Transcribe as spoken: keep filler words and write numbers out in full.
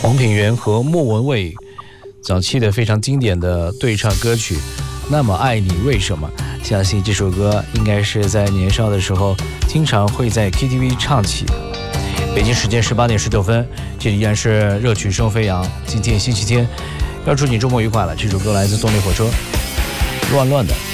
黄品源和莫文蔚早期的非常经典的对唱歌曲《那么爱你为什么》，相信这首歌应该是在年少的时候经常会在 K T V 唱起。北京时间十八点十九分，这里依然是热曲声飞扬。今天星期天，要祝你周末愉快了。这首歌来自动力火车，乱乱的。